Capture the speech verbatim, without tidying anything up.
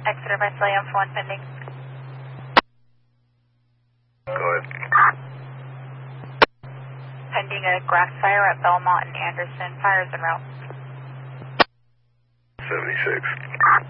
Exeter by Williams one pending. Go ahead. Pending a grass fire at Belmont and Anderson. Fires en route. seventy-six.